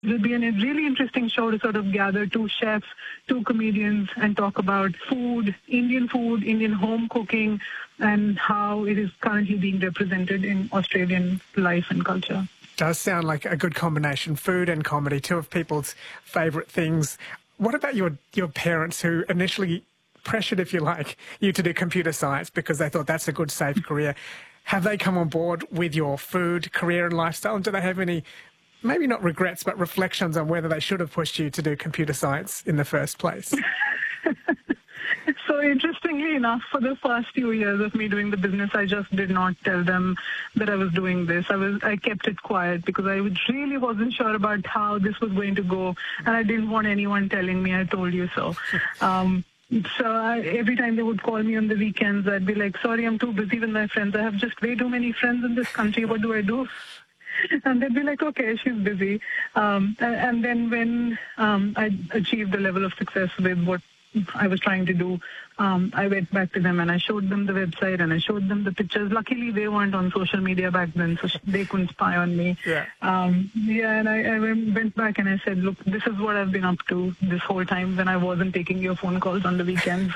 It'll be a really interesting show to sort of gather two chefs, two comedians, and talk about food, Indian home cooking, and how it is currently being represented in Australian life and culture. Does sound like a good combination, food and comedy, two of people's favourite things. What about your parents who initially pressured, if you like, you to do computer science because they thought that's a good, safe career? Have they come on board with your food, career and lifestyle? And do they have any, maybe not regrets, but reflections on whether they should have pushed you to do computer science in the first place? So interestingly enough, for the first few years of me doing the business, I just did not tell them that I was doing this. I kept it quiet because I really wasn't sure about how this was going to go, and I didn't want anyone telling me I told you so. Every time they would call me on the weekends, I'd be like, sorry, I'm too busy with my friends. I have just way too many friends in this country. What do I do? And they'd be like, okay, she's busy. And then when I achieved the level of success with what I was trying to do, I went back to them and I showed them the website and I showed them the pictures. Luckily, they weren't on social media back then, so they couldn't spy on me. Yeah. And I went back and I said, look, this is what I've been up to this whole time when I wasn't taking your phone calls on the weekends.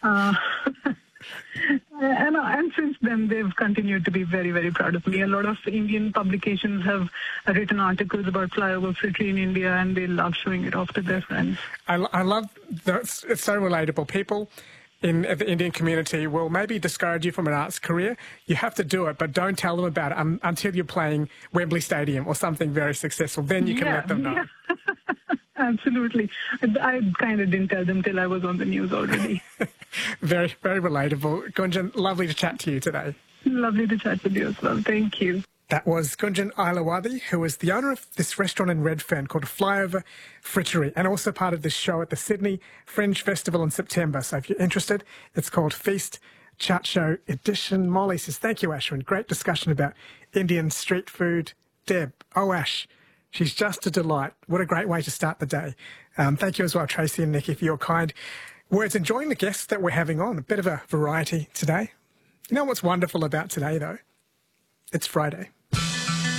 And since then, they've continued to be very, very proud of me. A lot of Indian publications have written articles about flyover frittery in India, and they love showing it off to their friends. I love that. It's so relatable. People in the Indian community will maybe discourage you from an arts career. You have to do it, but don't tell them about it until you're playing Wembley Stadium or something very successful. Then you can let them know. Yeah. Absolutely. I kind of didn't tell them till I was on the news already. Very, very relatable. Gunjan, lovely to chat to you today. Lovely to chat with you as well. Thank you. That was Gunjan Ailawadi, who is the owner of this restaurant in Redfern called Flyover Frittery, and also part of this show at the Sydney Fringe Festival in September. So if you're interested, it's called Feast Chat Show Edition. Molly says, thank you, Ashwin. Great discussion about Indian street food. Deb, oh, Ash, she's just a delight. What a great way to start the day. Thank you as well, Tracy and Nikki, for your kind words. Enjoying the guests that we're having on. A bit of a variety today. You know what's wonderful about today, though? It's Friday.